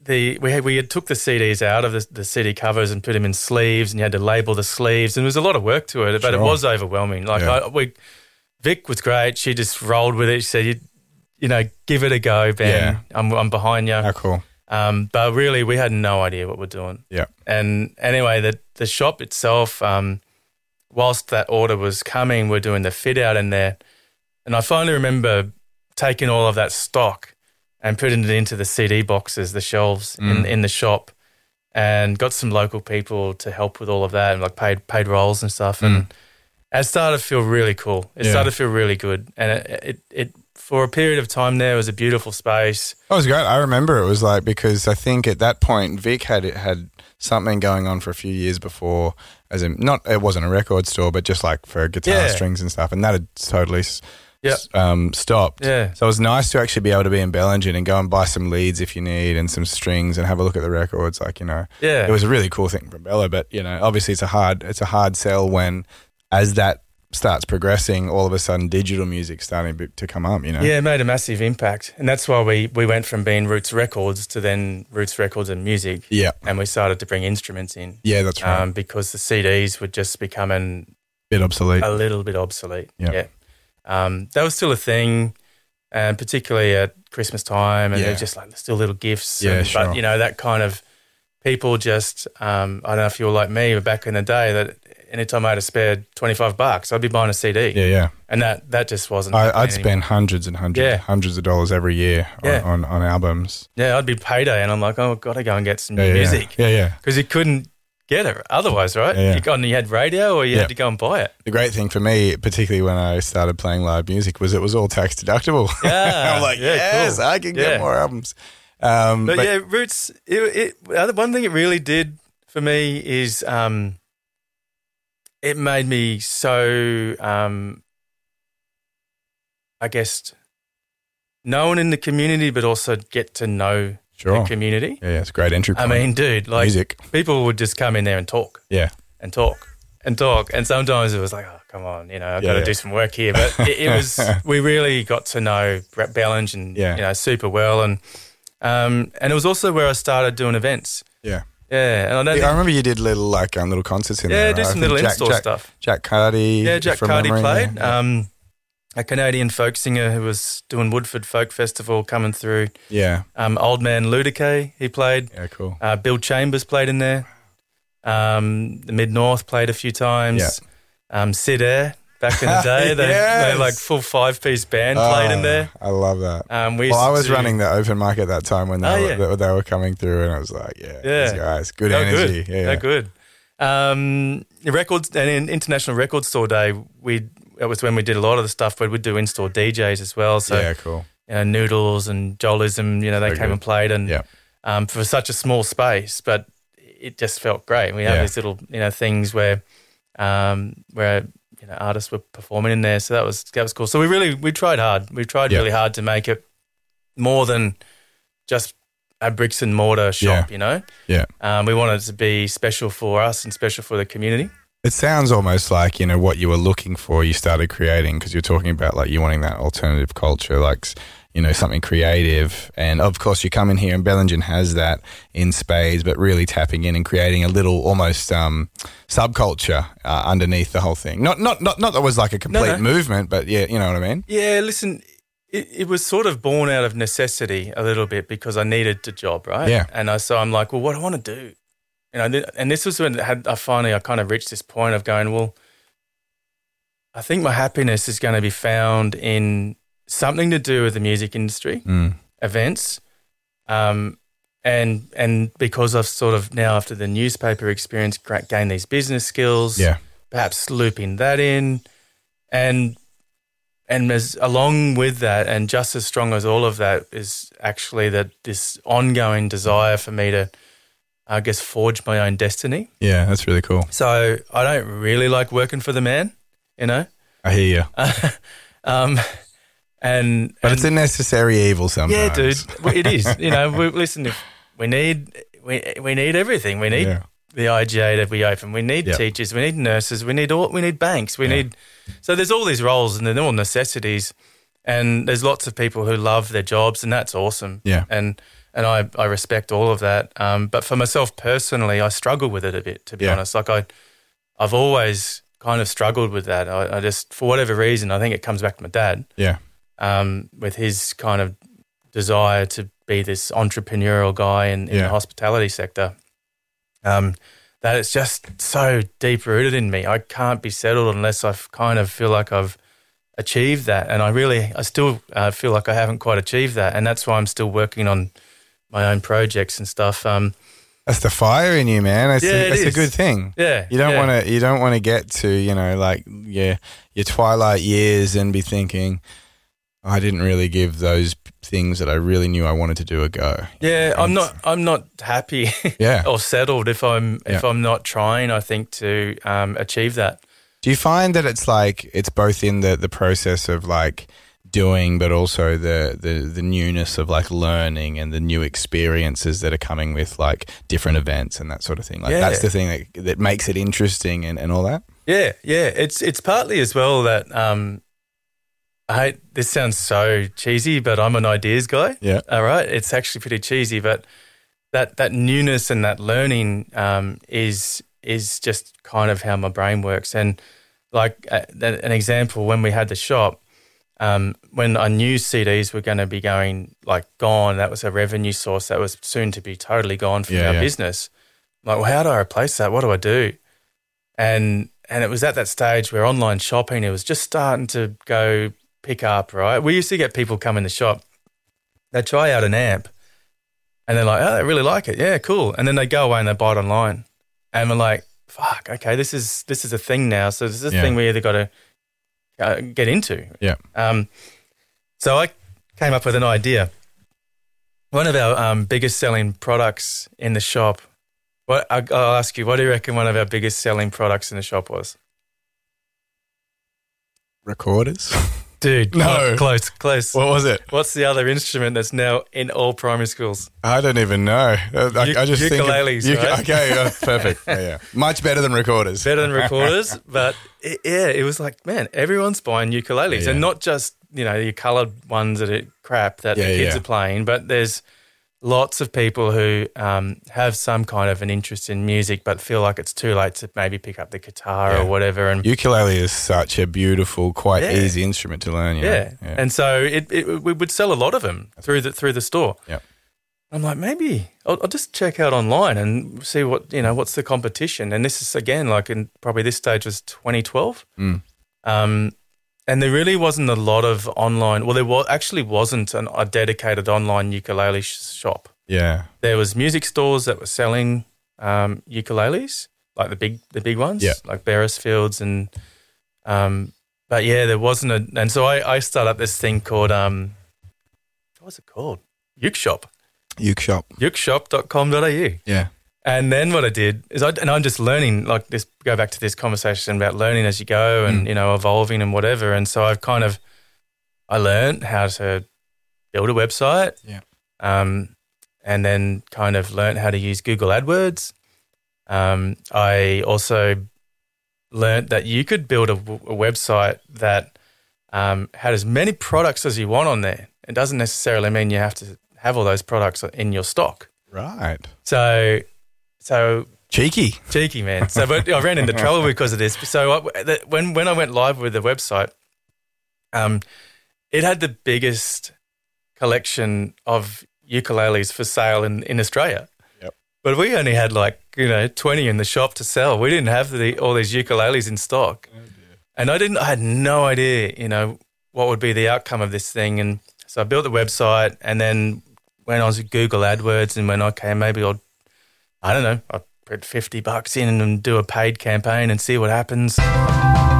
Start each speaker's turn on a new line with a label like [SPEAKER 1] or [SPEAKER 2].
[SPEAKER 1] we had took the CDs out of the CD covers and put them in sleeves, and you had to label the sleeves, and there was a lot of work to it, but it was overwhelming. Like Vic was great. She just rolled with it. She said, you know, give it a go, Ben. Yeah. I'm behind you.
[SPEAKER 2] How cool.
[SPEAKER 1] But really, we had no idea what we're doing.
[SPEAKER 2] Yeah.
[SPEAKER 1] And anyway, the shop itself, whilst that order was coming, we're doing the fit out in there. And I finally remember taking all of that stock and putting it into the CD boxes, the shelves in the shop, and got some local people to help with all of that, and like paid rolls and stuff. And it started to feel really cool. It started to feel really good. And it for a period of time there, it was a beautiful space.
[SPEAKER 2] It was great. I remember it was like, because I think at that point Vic had something going on for a few years before, as in it wasn't a record store, but just like for guitar strings and stuff, and that had totally stopped.
[SPEAKER 1] Yeah.
[SPEAKER 2] So it was nice to actually be able to be in Bellingen and go and buy some leads if you need and some strings and have a look at the records. Like, you know, it was a really cool thing from Bella, but you know, obviously it's a hard sell when, as that starts progressing, all of a sudden digital music starting to come up, you know.
[SPEAKER 1] Yeah, it made a massive impact. And that's why we went from being Roots Records to then Roots Records and Music.
[SPEAKER 2] Yeah.
[SPEAKER 1] And we started to bring instruments in.
[SPEAKER 2] Yeah, that's right.
[SPEAKER 1] Because the CDs were just becoming
[SPEAKER 2] a
[SPEAKER 1] little bit obsolete. Yeah. That was still a thing, and particularly at Christmas time, and they're just like still little gifts.
[SPEAKER 2] Yeah, sure.
[SPEAKER 1] But, you know, that kind of people just, I don't know if you were like me, but back in the day, that anytime I had a spare $25, I'd be buying a CD.
[SPEAKER 2] Yeah.
[SPEAKER 1] And that just wasn't.
[SPEAKER 2] I'd spend hundreds and hundreds of dollars every year on albums.
[SPEAKER 1] Yeah, I'd be payday, and I'm like, oh, I've got to go and get some new music.
[SPEAKER 2] Yeah.
[SPEAKER 1] Because you couldn't get it otherwise, right?
[SPEAKER 2] Yeah.
[SPEAKER 1] You had radio, or you had to go and buy it.
[SPEAKER 2] The great thing for me, particularly when I started playing live music, was it was all tax deductible.
[SPEAKER 1] Yeah.
[SPEAKER 2] I'm like, yes, cool. I can get more albums.
[SPEAKER 1] But yeah, Roots, one thing it really did for me is it made me so, I guess, known in the community, but also get to know the community.
[SPEAKER 2] Yeah, it's a great entry point.
[SPEAKER 1] I mean, dude, like
[SPEAKER 2] music.
[SPEAKER 1] People would just come in there and talk.
[SPEAKER 2] Yeah.
[SPEAKER 1] And talk. And sometimes it was like, oh, come on, you know, I've got to do some work here. But it was, we really got to know Brett Bellingen, you know, super well. And it was also where I started doing events.
[SPEAKER 2] Yeah.
[SPEAKER 1] Yeah, and I
[SPEAKER 2] remember you did little concerts in there.
[SPEAKER 1] Yeah, do some little in-store stuff.
[SPEAKER 2] Jack Carty.
[SPEAKER 1] Yeah, Jack Carty played. A Canadian folk singer who was doing Woodford Folk Festival coming through.
[SPEAKER 2] Yeah.
[SPEAKER 1] Old Man Ludacay, he played.
[SPEAKER 2] Yeah, cool.
[SPEAKER 1] Bill Chambers played in there. The Mid-North played a few times.
[SPEAKER 2] Yeah.
[SPEAKER 1] Sid Air. Back in the day, they like full 5-piece band played in there.
[SPEAKER 2] I love that. I was running the open mic at that time when they were coming through, and I was like, these guys, good energy.
[SPEAKER 1] Good. They're good. The records and in International Record Store Day, that was when we did a lot of the stuff where we'd do in-store DJs as well. So
[SPEAKER 2] cool.
[SPEAKER 1] You know, Noodles and Joelism, you know, they came and played, and for such a small space, but it just felt great. We had these little, you know, things where you know, artists were performing in there, so that was cool. So we tried hard. We tried really hard to make it more than just a bricks and mortar shop, you know?
[SPEAKER 2] Yeah.
[SPEAKER 1] We wanted it to be special for us and special for the community.
[SPEAKER 2] It sounds almost like, you know, what you were looking for, you started creating, because you're talking about like you wanting that alternative culture, like, you know, something creative. And of course you come in here and Bellingen has that in spades, but really tapping in and creating a little almost subculture underneath the whole thing. Not that it was like a complete movement, but yeah, you know what I mean?
[SPEAKER 1] Yeah, listen, it was sort of born out of necessity a little bit because I needed a job, right?
[SPEAKER 2] Yeah.
[SPEAKER 1] And so I'm like, well, what do I want to do? You know, and this was when I kind of reached this point of going, well, I think my happiness is going to be found in something to do with the music industry, events, and because I've sort of now after the newspaper experience gained these business skills, perhaps looping that in, and as along with that, and just as strong as all of that is actually that this ongoing desire for me to, I guess, forge my own destiny.
[SPEAKER 2] Yeah, that's really cool.
[SPEAKER 1] So I don't really like working for the man, you know.
[SPEAKER 2] I hear you. But it's a necessary evil sometimes.
[SPEAKER 1] Yeah, dude, it is. You know, listen, if we need everything. We need the IGA to be open. We need teachers. We need nurses. We need banks. We need. So there's all these roles, and they're all necessities. And there's lots of people who love their jobs, and that's awesome.
[SPEAKER 2] Yeah.
[SPEAKER 1] And And I respect all of that. But for myself personally, I struggle with it a bit, to be honest. Like I've always kind of struggled with that. I just, for whatever reason, I think it comes back to my dad.
[SPEAKER 2] Yeah.
[SPEAKER 1] With his kind of desire to be this entrepreneurial guy in the hospitality sector. That it's just so deep rooted in me. I can't be settled unless I kind of feel like I've achieved that. And I still feel like I haven't quite achieved that. And that's why I'm still working on my own projects and stuff.
[SPEAKER 2] That's the fire in you, man. That's a good thing.
[SPEAKER 1] Yeah.
[SPEAKER 2] You don't want to get to, your twilight years and be thinking, I didn't really give those things that I really knew I wanted to do a go.
[SPEAKER 1] Yeah, I'm not happy or settled if I'm not trying, I think, to achieve that.
[SPEAKER 2] Do you find that it's like it's both in the process of like doing, but also the newness of like learning and the new experiences that are coming with like different events and that sort of thing? Like that's the thing that makes it interesting and all that? Yeah.
[SPEAKER 1] It's partly as well that this sounds so cheesy, but I'm an ideas guy.
[SPEAKER 2] Yeah.
[SPEAKER 1] All right. It's actually pretty cheesy, but that newness and that learning is just kind of how my brain works. And like an example, when we had the shop, when I knew CDs were going to be gone, that was a revenue source that was soon to be totally gone from our business. I'm like, well, how do I replace that? What do I do? And it was at that stage where online shopping, it was just starting to go pick up, right? We used to get people come in the shop, they try out an amp and they're like, oh, I really like it. Yeah, cool. And then they go away and they buy it online. And we're like, fuck, okay, this is a thing now. So this is a thing we either got to get into.
[SPEAKER 2] Yeah.
[SPEAKER 1] So I came up with an idea. One of our biggest selling products in the shop, I'll ask you, what do you reckon one of our biggest selling products in the shop was?
[SPEAKER 2] Recorders?
[SPEAKER 1] Dude,
[SPEAKER 2] no.
[SPEAKER 1] Close.
[SPEAKER 2] What was it?
[SPEAKER 1] What's the other instrument that's now in all primary schools?
[SPEAKER 2] I don't even know. I just
[SPEAKER 1] ukuleles,
[SPEAKER 2] think
[SPEAKER 1] right?
[SPEAKER 2] Okay, perfect. Yeah. Much better than recorders.
[SPEAKER 1] But it was like, man, everyone's buying ukuleles, and not just your coloured ones that are crap that the kids are playing, but there's lots of people who have some kind of an interest in music but feel like it's too late to maybe pick up the guitar or whatever. And
[SPEAKER 2] ukulele is such a beautiful, quite easy instrument to learn.
[SPEAKER 1] Yeah. And so we would sell a lot of them through the store.
[SPEAKER 2] Yeah.
[SPEAKER 1] I'm like, maybe I'll just check out online and see what's the competition. And this is, again, like probably this stage was 2012. And there really wasn't a lot of online. Well, actually wasn't a dedicated online ukulele shop.
[SPEAKER 2] Yeah,
[SPEAKER 1] there was music stores that were selling ukuleles, like the big ones, like Beresfield's and. But yeah, there wasn't and so I started up this thing called what was it called? Uke Shop. Ukeshop.com.au.
[SPEAKER 2] Yeah.
[SPEAKER 1] And then what I did is I'm just learning, like this, go back to this conversation about learning as you go and, evolving and whatever. And so I learned how to build a website.
[SPEAKER 2] Yeah.
[SPEAKER 1] And then kind of learned how to use Google AdWords. I also learned that you could build a website that had as many products as you want on there. It doesn't necessarily mean you have to have all those products in your stock.
[SPEAKER 2] Right.
[SPEAKER 1] So
[SPEAKER 2] cheeky,
[SPEAKER 1] man. So, but I ran into trouble because of this. So when I went live with the website, it had the biggest collection of ukuleles for sale in Australia.
[SPEAKER 2] Yep.
[SPEAKER 1] But we only had 20 in the shop to sell. We didn't have all these ukuleles in stock.
[SPEAKER 2] Oh dear.
[SPEAKER 1] And I had no idea, what would be the outcome of this thing. And so I built the website and then went on to Google AdWords and went, okay, maybe I'll put $50 in and do a paid campaign and see what happens.